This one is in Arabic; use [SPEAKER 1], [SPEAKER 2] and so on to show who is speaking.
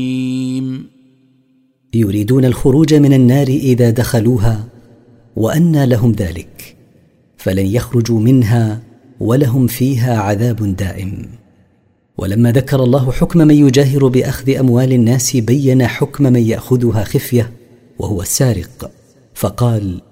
[SPEAKER 1] يريدون الخروج من النار إذا دخلوها وأنى لهم ذلك، فلن يخرجوا منها ولهم فيها عذاب دائم. ولما ذكر الله حكم من يجاهر بأخذ أموال الناس بين حكم من يأخذها خفية وهو السارق، فقال: